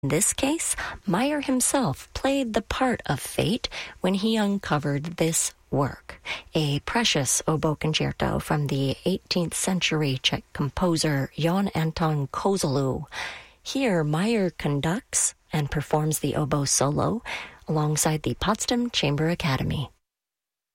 In this case, Meyer himself played the part of fate when he uncovered this work, a precious oboe concerto from the 18th century Czech composer Jan Anton Kozelů. Here, Meyer conducts and performs the oboe solo alongside the Potsdam Chamber Academy.